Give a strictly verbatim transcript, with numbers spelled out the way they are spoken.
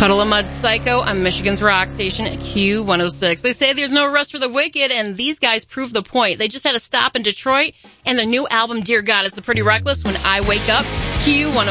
Puddle of Mud Psycho on Michigan's rock station at Q one oh six. They say there's no rest for the wicked, and these guys prove the point. They just had a stop in Detroit, and their new album, Dear God, is the Pretty Reckless, When I Wake Up. Q one oh six.